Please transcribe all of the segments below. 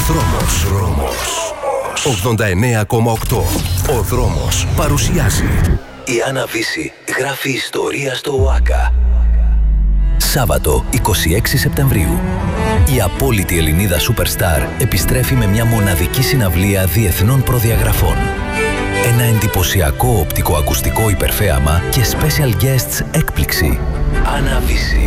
Δρόμος. 89,8. Ο Δρόμος παρουσιάζει. Η Άννα Βύση γράφει ιστορία στο ΟΑΚΑ. Σάββατο 26 Σεπτεμβρίου. Η απόλυτη Ελληνίδα Superstar επιστρέφει με μια μοναδική συναυλία διεθνών προδιαγραφών. Ένα εντυπωσιακό οπτικοακουστικό υπερθέαμα και special guests έκπληξη. Άννα Βύση.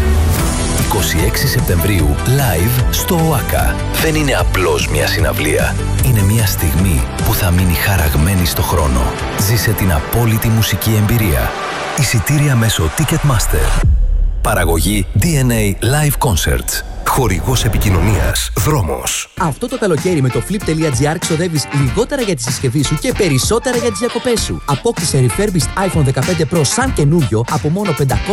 26 Σεπτεμβρίου, live στο ΟΑΚΑ. Δεν είναι απλώς μια συναυλία. Είναι μια στιγμή που θα μείνει χαραγμένη στο χρόνο. Ζήσε την απόλυτη μουσική εμπειρία. Εισιτήρια μέσω Ticketmaster. Παραγωγή DNA Live Concerts. Χορηγός επικοινωνίας Δρόμος. Αυτό το καλοκαίρι με το flip.gr ξοδεύεις λιγότερα για τη συσκευή σου και περισσότερα για τις διακοπές σου. Απόκτησε refurbished iPhone 15 Pro σαν καινούριο από μόνο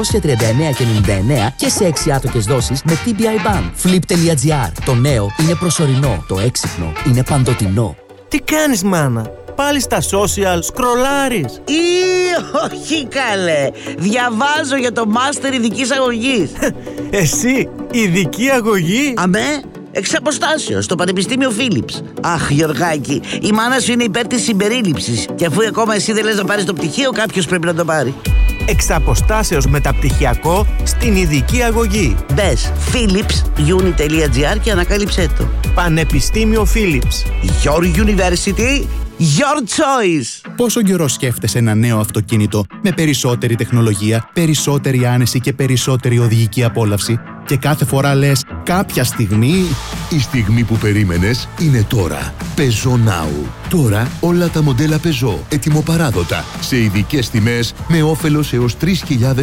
539,99 και σε 6 άτοκες δόσεις με TBI Ban. Flip.gr. Το νέο είναι προσωρινό. Το έξυπνο είναι παντοτινό. Τι κάνεις, μάνα? Πάλι στα social σκρολάρεις? Ή όχι καλέ. Διαβάζω για το μάστερ ειδικής αγωγής. Εσύ, ειδική αγωγή? Αμέ, εξ αποστάσεως, στο Πανεπιστήμιο Φίλιπς. Αχ, Γιωργάκη, η μάνα σου είναι υπέρ της συμπερίληψης. Και αφού ακόμα εσύ δεν λες να πάρεις το πτυχίο, κάποιος πρέπει να το πάρει. Εξ αποστάσεως μεταπτυχιακό στην ειδική αγωγή. Μπες philipsuni.gr και ανακάλυψέ το. Πανεπιστήμιο Φίλιπς. Your university, your choice. Πόσο καιρό σκέφτεσαι ένα νέο αυτοκίνητο με περισσότερη τεχνολογία, περισσότερη άνεση και περισσότερη οδηγική απόλαυση και κάθε φορά λες κάποια στιγμή... Η στιγμή που περίμενες είναι τώρα. Peugeot Now. Τώρα όλα τα μοντέλα Peugeot ετοιμοπαράδοτα σε ειδικές τιμές με όφελος έως 3.400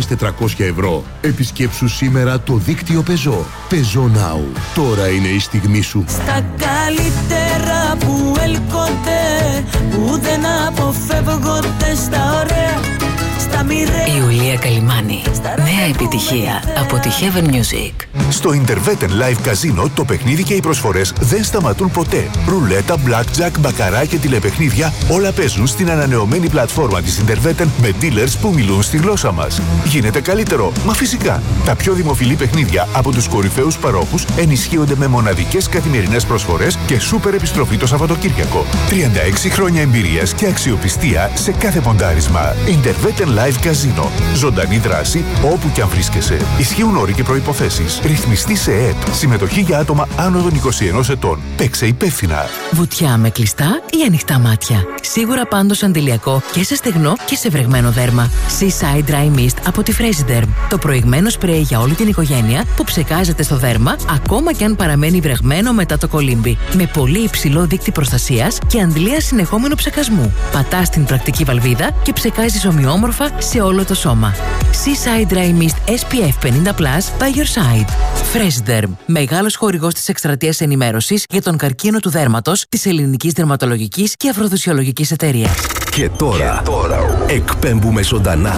ευρώ. Επισκέψου σήμερα το δίκτυο Peugeot. Peugeot Now. Τώρα είναι η στιγμή σου. Στα καλύτερα που έλκονται, που δεν αποφεύγονται, στα ωραία, στα μοιραία. Ιουλία Καλιμάνη. Νέα επιτυχία από τη Heaven Music. Στο Interveten Live Casino το παιχνίδι και οι προσφορές δεν σταματούν ποτέ. Ρουλέτα, blackjack, μπακαρά και τηλεπαιχνίδια όλα παίζουν στην ανανεωμένη πλατφόρμα της Interveten με dealers που μιλούν στη γλώσσα μας. Γίνεται καλύτερο? Μα φυσικά. Τα πιο δημοφιλή παιχνίδια από τους κορυφαίους παρόχους ενισχύονται με μοναδικές καθημερινές προσφορές και σούπερ επιστροφή το Σαββατοκύριακο. 36 χρόνια εμπειρίας και αξιοπιστία σε κάθε ποντάρισμα. Interveten Live Casino. Ζωντανή δράση όπου και αν βρίσκεσαι. Ισχύουν όροι και προϋποθέσεις. Ρυθμιστή σε ΕΕΠ. Συμμετοχή για άτομα άνω των 21 ετών. Παίξε υπεύθυνα. Βουτιά με κλειστά ή ανοιχτά μάτια. Σίγουρα πάντως αντιλιακό και σε στεγνό και σε βρεγμένο δέρμα. Seaside Dry Mist από τη Fresiderm. Το προηγμένο σπρέι για όλη την οικογένεια που ψεκάζεται στο δέρμα ακόμα και αν παραμένει βρεγμένο μετά το κολύμπι. Με πολύ υψηλό δείκτη προστασίας και αντλία συνεχόμενου ψεκασμού. Πατάς την πρακτική βαλβίδα και ψεκάζεις ομοιόμορφα σε όλο το σώμα. Seaside Dry Mist SPF 50+ by your side. Fresiderm. Μεγάλος χορηγός της εκστρατείας ενημέρωσης για τον καρκίνο του δέρματος της Ελληνικής Δερματολογικής και Αφροδισιολογικής Εταιρείας. Και τώρα εκπέμπουμε ζωντανά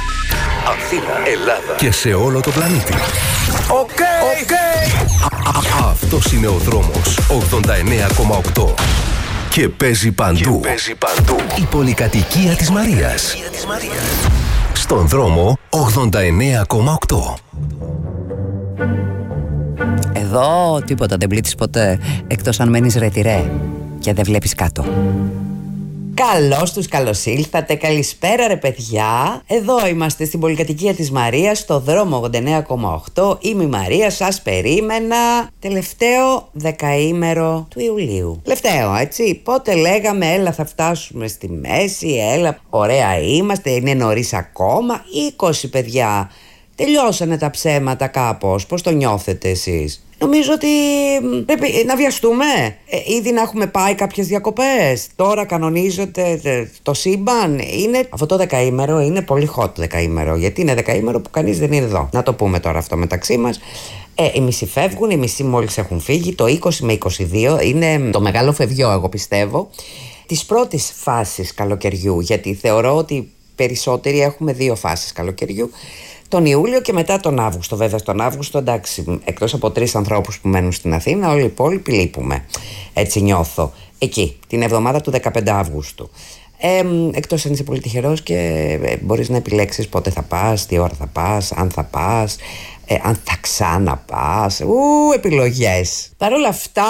Αθήνα, Ελλάδα και σε όλο το πλανήτη. Οκ. Αυτός είναι ο Δρόμος 89,8 και παίζει παντού. Η πολυκατοικία της Μαρίας. Στον Δρόμο 89,8. Εδώ τίποτα δεν πλήττεις ποτέ, εκτός αν μένεις ρετυρέ και δεν βλέπεις κάτω. Καλώς ήλθατε, καλησπέρα ρε παιδιά. Εδώ είμαστε στην πολυκατοικία της Μαρίας, στο Δρόμο 89,8. Είμαι η Μαρία, σας περίμενα. Τελευταίο δεκαήμερο του Ιουλίου. Τελευταίο, έτσι. Πότε λέγαμε, έλα θα φτάσουμε στη μέση, έλα, ωραία είμαστε, είναι νωρίς ακόμα. 20 παιδιά. Τελειώσανε τα ψέματα κάπως. Πώς το νιώθετε εσείς? Νομίζω ότι πρέπει να βιαστούμε. Ήδη να έχουμε πάει κάποιες διακοπές. Τώρα κανονίζεται το σύμπαν. Αυτό το δεκαήμερο είναι πολύ hot δεκαήμερο. Γιατί είναι δεκαήμερο που κανείς δεν είναι εδώ. Να το πούμε τώρα αυτό μεταξύ μας. Οι μισοί φεύγουν, οι μισοί μόλις έχουν φύγει. Το 20 με 22 είναι το μεγάλο φευγιό, εγώ πιστεύω, της πρώτης φάσης καλοκαιριού. Γιατί θεωρώ ότι περισσότεροι έχουμε δύο φάσεις καλοκαιριού. Τον Ιούλιο και μετά τον Αύγουστο. Βέβαια, στον Αύγουστο, εντάξει, εκτός από 3 ανθρώπους που μένουν στην Αθήνα, όλοι οι υπόλοιποι λείπουμε. Έτσι νιώθω. Εκεί, την εβδομάδα του 15 Αυγούστου. Εκτός αν είσαι πολύ τυχερός και μπορείς να επιλέξεις πότε θα πας, τι ώρα θα πας, αν θα πας, αν θα ξαναπάς. Επιλογές. Παρ' όλα αυτά,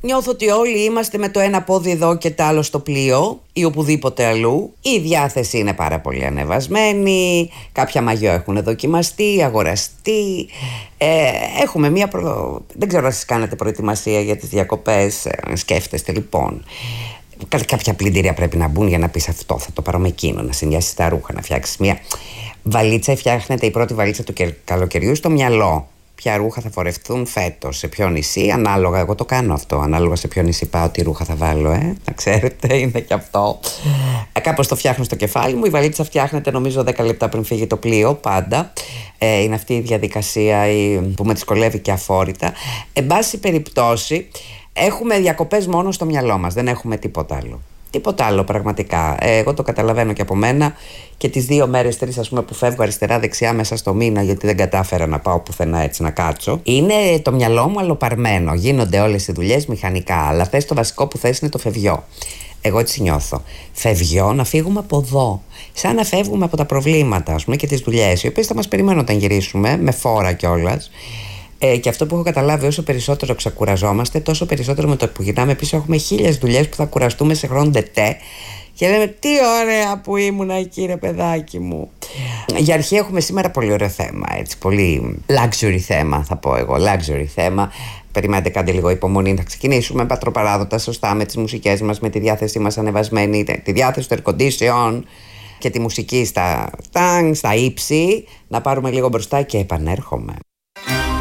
Νιώθω ότι όλοι είμαστε με το ένα πόδι εδώ και το άλλο στο πλοίο ή οπουδήποτε αλλού. Η διάθεση είναι πάρα πολύ ανεβασμένη. Κάποια μαγιό έχουν δοκιμαστεί, αγοραστεί. Έχουμε δεν ξέρω αν σας κάνετε προετοιμασία για τις διακοπές. Σκέφτεστε λοιπόν. Κάποια πλυντήρια πρέπει να μπουν για να πεις αυτό, θα το πάρω με εκείνο, να συνδυάσεις τα ρούχα, να φτιάξεις μια βαλίτσα. Φτιάχνεται η πρώτη βαλίτσα του καλοκαιριού στο μυαλό. Ποια ρούχα θα φορευτούν φέτος, σε ποιο νησί, ανάλογα. Εγώ το κάνω αυτό. Ανάλογα σε ποιο νησί πάω, τι ρούχα θα βάλω, να ξέρετε, είναι και αυτό. Κάπως το φτιάχνω στο κεφάλι μου. Η βαλίτσα φτιάχνεται νομίζω 10 λεπτά πριν φύγει το πλοίο, πάντα. Είναι αυτή η διαδικασία που με δυσκολεύει και αφόρητα. Εν πάση περιπτώσει, έχουμε διακοπές μόνο στο μυαλό μας. Δεν έχουμε τίποτα άλλο. Τίποτα άλλο πραγματικά. Εγώ το καταλαβαίνω και από μένα και τις 2 μέρες, 3 ας πούμε που φεύγω αριστερά-δεξιά μέσα στο μήνα, γιατί δεν κατάφερα να πάω πουθενά έτσι να κάτσω. Είναι το μυαλό μου αλλοπαρμένο. Γίνονται όλες οι δουλειές μηχανικά. Αλλά θες το βασικό που θες είναι το φευγιό. Εγώ έτσι νιώθω. Φευγιό, να φύγουμε από εδώ. Σαν να φεύγουμε από τα προβλήματα, ας πούμε, και τις δουλειές, οι οποίες θα μας περιμένουν όταν γυρίσουμε, με φόρα κιόλας. Και αυτό που έχω καταλάβει, όσο περισσότερο ξεκουραζόμαστε, τόσο περισσότερο με το που γυρνάμε πίσω έχουμε 1000 δουλειές που θα κουραστούμε σε χρόνο τετέ. Και λέμε τι ωραία που ήμουνα εκεί, ρε παιδάκι μου. Για αρχή έχουμε σήμερα πολύ ωραίο θέμα, έτσι, πολύ luxury θέμα θα πω εγώ, luxury θέμα. Περιμένετε, κάντε λίγο υπομονή, θα ξεκινήσουμε πατροπαράδοτα, σωστά, με τις μουσικές μας, με τη διάθεσή μας ανεβασμένη, τη διάθεση του air condition και τη μουσική στα ύψη. Να πάρουμε λίγο μπροστά και επανέρχομαι.